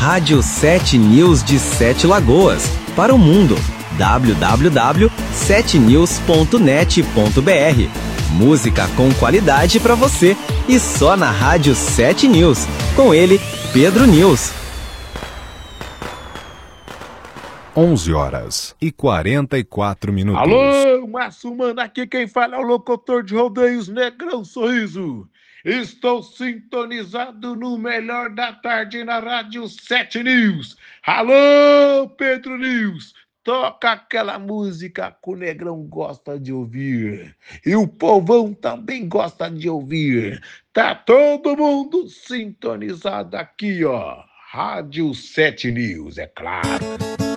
Rádio 7 News de Sete Lagoas, para o mundo. www.7news.net.br. Música com qualidade para você e só na Rádio 7 News. Com ele, Pedro News. 11h44. Alô, Márcio Mano, aqui quem fala é o locutor de rodeios Negrão Sorriso. Estou sintonizado no melhor da tarde na Rádio 7 News. Alô, Pedro News, toca aquela música que o Negrão gosta de ouvir. E o povão também gosta de ouvir. Tá todo mundo sintonizado aqui, ó. Rádio 7 News, é claro.